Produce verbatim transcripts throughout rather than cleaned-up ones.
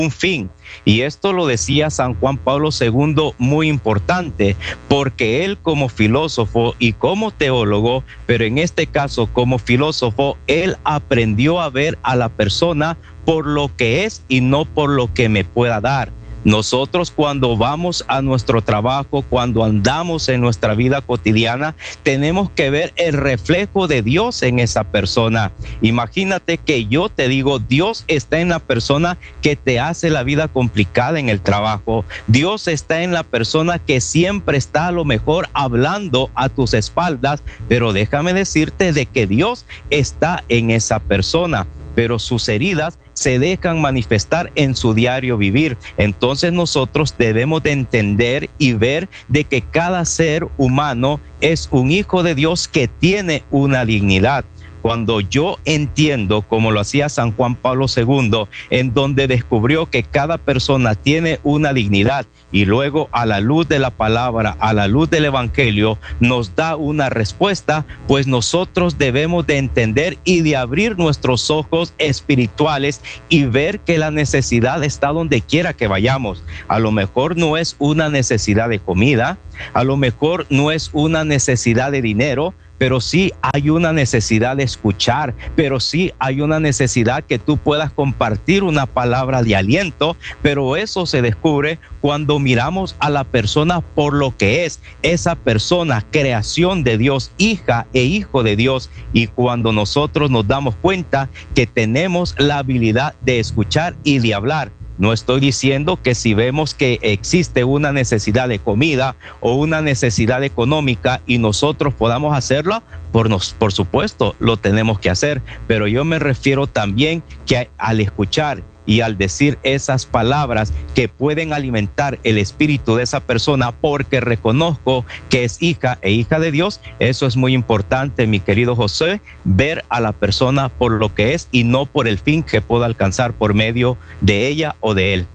un fin. Y esto lo decía San Juan Pablo segundo, muy importante, porque él como filósofo y como teólogo, pero en este caso como filósofo, él aprendió a ver a la persona por lo que es y no por lo que me pueda dar. Nosotros cuando vamos a nuestro trabajo, cuando andamos en nuestra vida cotidiana, tenemos que ver el reflejo de Dios en esa persona. Imagínate que yo te digo, Dios está en la persona que te hace la vida complicada en el trabajo. Dios está en la persona que siempre está a lo mejor hablando a tus espaldas, pero déjame decirte de que Dios está en esa persona, pero sus heridas se dejan manifestar en su diario vivir. Entonces nosotros debemos de entender y ver de que cada ser humano es un hijo de Dios que tiene una dignidad. Cuando yo entiendo, como lo hacía San Juan Pablo segundo, en donde descubrió que cada persona tiene una dignidad y luego a la luz de la palabra, a la luz del evangelio, nos da una respuesta, pues nosotros debemos de entender y de abrir nuestros ojos espirituales y ver que la necesidad está donde quiera que vayamos. A lo mejor no es una necesidad de comida, a lo mejor no es una necesidad de dinero, pero sí hay una necesidad de escuchar, pero sí hay una necesidad que tú puedas compartir una palabra de aliento, pero eso se descubre cuando miramos a la persona por lo que es, esa persona, creación de Dios, hija e hijo de Dios, y cuando nosotros nos damos cuenta que tenemos la habilidad de escuchar y de hablar. No estoy diciendo que si vemos que existe una necesidad de comida o una necesidad económica y nosotros podamos hacerlo, por, nos, por supuesto lo tenemos que hacer, pero yo me refiero también que al escuchar y al decir esas palabras que pueden alimentar el espíritu de esa persona porque reconozco que es hija e hija de Dios, eso es muy importante, mi querido José, ver a la persona por lo que es y no por el fin que pueda alcanzar por medio de ella o de él.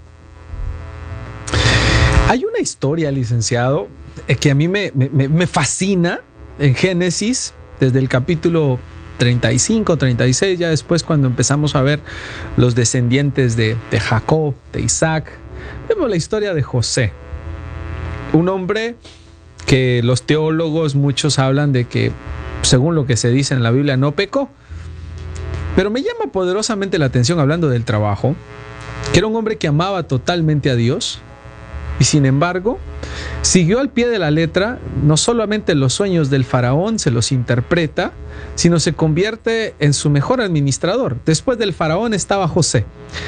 Hay una historia, licenciado, que a mí me, me, me fascina en Génesis, desde el capítulo treinta y cinco, treinta y seis, ya después cuando empezamos a ver los descendientes de, de Jacob, de Isaac, vemos la historia de José, un hombre que los teólogos muchos hablan de que, según lo que se dice en la Biblia, no pecó, pero me llama poderosamente la atención, hablando del trabajo, que era un hombre que amaba totalmente a Dios y sin embargo siguió al pie de la letra. No solamente los sueños del faraón se los interpreta, sino se convierte en su mejor administrador. Después del faraón estaba José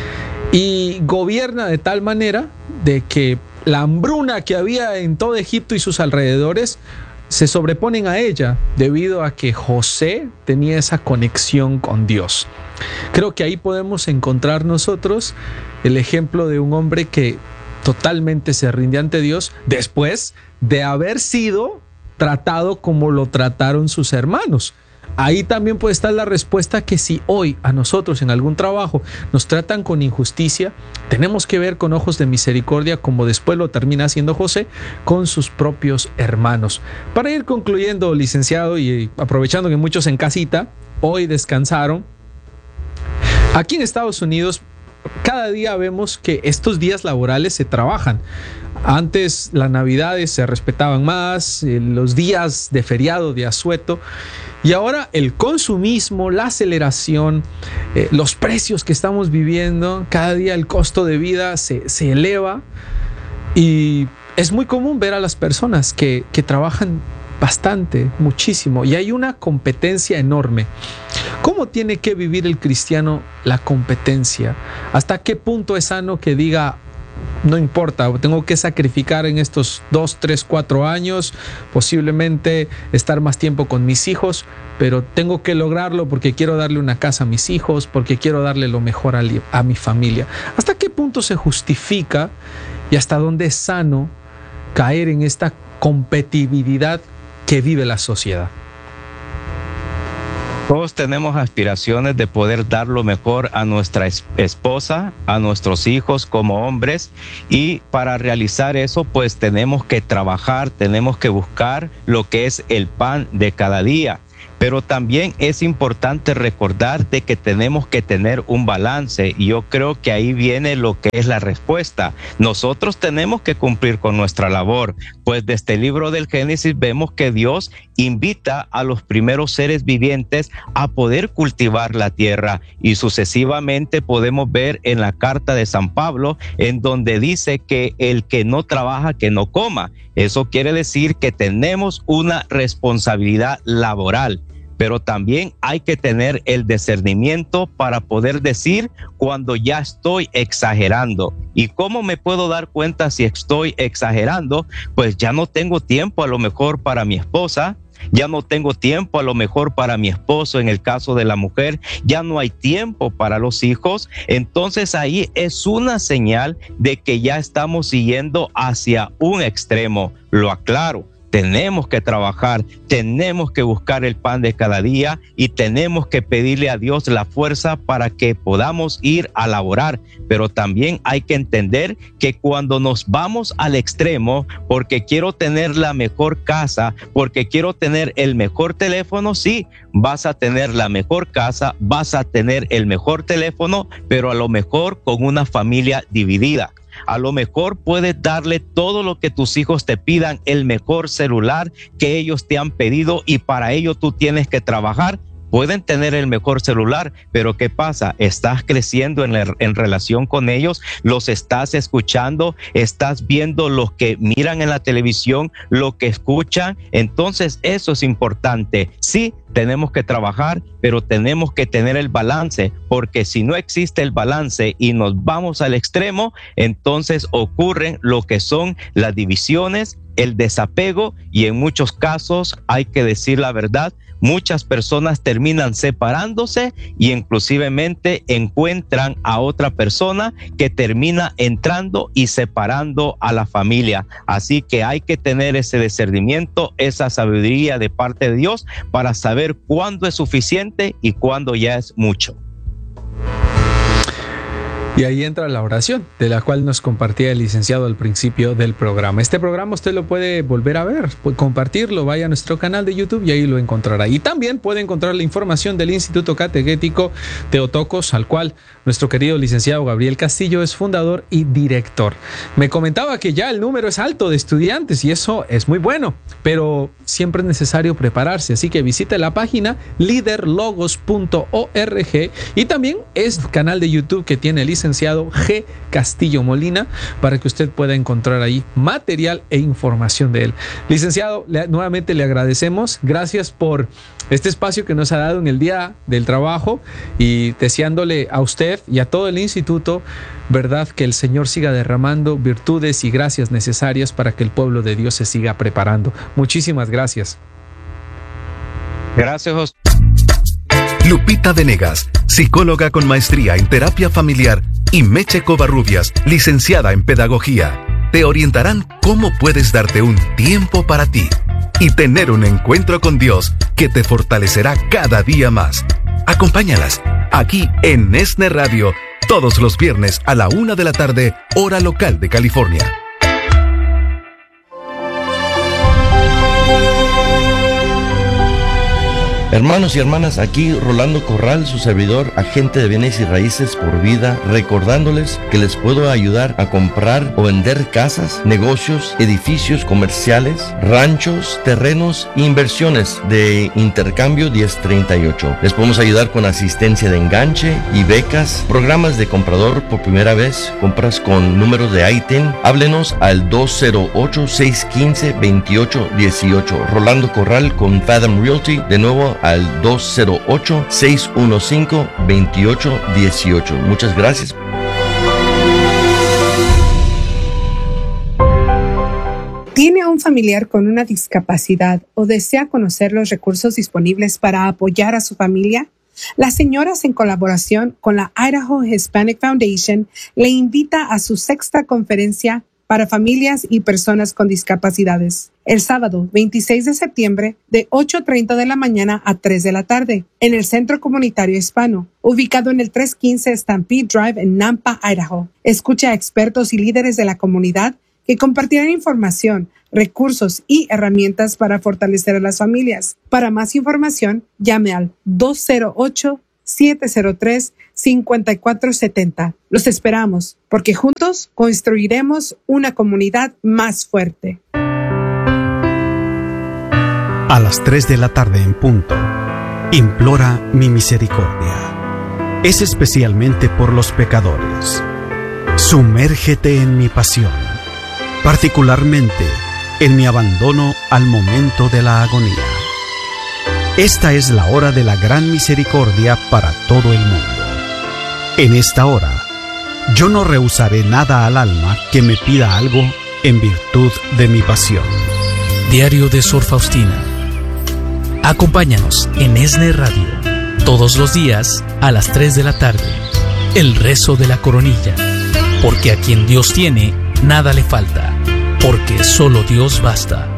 y gobierna de tal manera de que la hambruna que había en todo Egipto y sus alrededores se sobreponen a ella debido a que José tenía esa conexión con Dios. Creo que ahí podemos encontrar nosotros el ejemplo de un hombre que totalmente se rinde ante Dios después de haber sido tratado como lo trataron sus hermanos. Ahí también puede estar la respuesta, que si hoy a nosotros en algún trabajo nos tratan con injusticia, tenemos que ver con ojos de misericordia, como después lo termina haciendo José con sus propios hermanos. Para ir concluyendo, licenciado, y aprovechando que muchos en casita hoy descansaron, aquí en Estados Unidos cada día vemos que estos días laborales se trabajan. Antes las navidades se respetaban más, los días de feriado, de asueto, y ahora el consumismo, la aceleración, eh, los precios que estamos viviendo, cada día el costo de vida se, se eleva y es muy común ver a las personas que, que trabajan bastante, muchísimo, y hay una competencia enorme. ¿Cómo tiene que vivir el cristiano la competencia? ¿Hasta qué punto es sano que diga, no importa, tengo que sacrificar en estos dos, tres, cuatro años, posiblemente estar más tiempo con mis hijos, pero tengo que lograrlo porque quiero darle una casa a mis hijos, porque quiero darle lo mejor a, a mi familia? ¿Hasta qué punto se justifica y hasta dónde es sano caer en esta competitividad que vive la sociedad? Todos tenemos aspiraciones de poder dar lo mejor a nuestra esposa, a nuestros hijos como hombres, y para realizar eso pues tenemos que trabajar, tenemos que buscar lo que es el pan de cada día. Pero también es importante recordar de que tenemos que tener un balance, y yo creo que ahí viene lo que es la respuesta. Nosotros tenemos que cumplir con nuestra labor, pues desde este libro del Génesis vemos que Dios invita a los primeros seres vivientes a poder cultivar la tierra, y sucesivamente podemos ver en la carta de San Pablo en donde dice que el que no trabaja, que no coma. Eso quiere decir que tenemos una responsabilidad laboral, pero también hay que tener el discernimiento para poder decir cuando ya estoy exagerando. ¿Y cómo me puedo dar cuenta si estoy exagerando? Pues ya no tengo tiempo a lo mejor para mi esposa, ya no tengo tiempo a lo mejor para mi esposo en el caso de la mujer, ya no hay tiempo para los hijos. Entonces ahí es una señal de que ya estamos siguiendo hacia un extremo. Lo aclaro. Tenemos que trabajar, tenemos que buscar el pan de cada día y tenemos que pedirle a Dios la fuerza para que podamos ir a laborar. Pero también hay que entender que cuando nos vamos al extremo, porque quiero tener la mejor casa, porque quiero tener el mejor teléfono, sí, vas a tener la mejor casa, vas a tener el mejor teléfono, pero a lo mejor con una familia dividida. A lo mejor puedes darle todo lo que tus hijos te pidan, el mejor celular que ellos te han pedido, y para ello tú tienes que trabajar. Pueden tener el mejor celular, pero ¿qué pasa? Estás creciendo en, la, en relación con ellos, los estás escuchando, estás viendo lo que miran en la televisión, lo que escuchan. Entonces eso es importante. Sí, tenemos que trabajar, pero tenemos que tener el balance, porque si no existe el balance y nos vamos al extremo, entonces ocurren lo que son las divisiones, el desapego, y en muchos casos, hay que decir la verdad, muchas personas terminan separándose y inclusivemente encuentran a otra persona que termina entrando y separando a la familia. Así que hay que tener ese discernimiento, esa sabiduría de parte de Dios para saber cuándo es suficiente y cuándo ya es mucho. Y ahí entra la oración, de la cual nos compartía el licenciado al principio del programa. Este programa usted lo puede volver a ver, puede compartirlo, vaya a nuestro canal de YouTube y ahí lo encontrará. Y también puede encontrar la información del Instituto Catequético Teotocos, al cual nuestro querido licenciado Gabriel Castillo es fundador y director. Me comentaba que ya el número es alto de estudiantes y eso es muy bueno, pero siempre es necesario prepararse. Así que visite la página líder logos punto org y también es canal de YouTube que tiene el licenciado G. Castillo Molina para que usted pueda encontrar ahí material e información de él. Licenciado, le, nuevamente le agradecemos. Gracias por este espacio que nos ha dado en el día del trabajo y deseándole a usted y a todo el instituto, verdad, que el Señor siga derramando virtudes y gracias necesarias para que el pueblo de Dios se siga preparando. Muchísimas gracias. Gracias, José. Lupita Venegas, psicóloga con maestría en terapia familiar, y Meche Covarrubias, licenciada en pedagogía, te orientarán cómo puedes darte un tiempo para ti y tener un encuentro con Dios que te fortalecerá cada día más. Acompáñalas aquí en ESNE Radio todos los viernes a la una de la tarde, hora local de California. Hermanos y hermanas, aquí Rolando Corral, su servidor, agente de bienes y raíces por vida, recordándoles que les puedo ayudar a comprar o vender casas, negocios, edificios comerciales, ranchos, terrenos e inversiones de Intercambio diez treinta y ocho. Les podemos ayudar con asistencia de enganche y becas, programas de comprador por primera vez, compras con números de I T I N. Háblenos al dos cero ocho, seis uno cinco, dos ocho uno ocho. Rolando Corral con Fathom Realty, de nuevo al dos cero ocho, seis uno cinco, dos ocho uno ocho. Muchas gracias. ¿Tiene a un familiar con una discapacidad o desea conocer los recursos disponibles para apoyar a su familia? Las señoras, en colaboración con la Idaho Hispanic Foundation, le invita a su sexta conferencia para familias y personas con discapacidades, el sábado veintiséis de septiembre de ocho treinta de la mañana a tres de la tarde, en el Centro Comunitario Hispano, ubicado en el trescientos quince Stampede Drive en Nampa, Idaho. Escucha a expertos y líderes de la comunidad que compartirán información, recursos y herramientas para fortalecer a las familias. Para más información, llame al dos cero ocho, siete cero tres, cinco cuatro siete cero. Los esperamos, porque juntos construiremos una comunidad más fuerte. A las tres de la tarde en punto, implora mi misericordia. Es especialmente por los pecadores. Sumérgete en mi pasión, particularmente en mi abandono al momento de la agonía. Esta es la hora de la gran misericordia para todo el mundo. En esta hora, yo no rehusaré nada al alma que me pida algo en virtud de mi pasión. Diario de Sor Faustina. Acompáñanos en ESNE Radio todos los días a las tres de la tarde. El rezo de la coronilla. Porque a quien Dios tiene, nada le falta. Porque solo Dios basta.